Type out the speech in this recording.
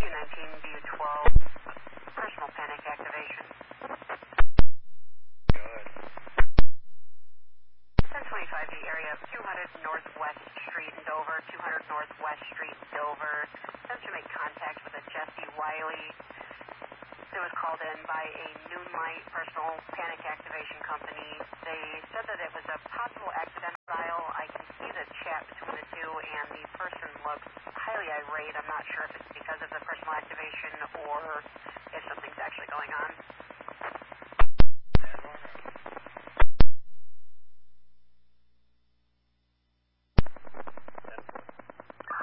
219 Bu 12, personal panic activation. Good. 1025 the area of 200 Northwest Street in Dover, 200 Northwest Street, Dover. Attempts to make contact with a Jesse Wiley. It was called in by a Noon Light personal panic activation company. They said that it was a possible accidental dial. I can see the chat between the two, and the person looks highly irate. I'm not sure if it's because of the personal activation or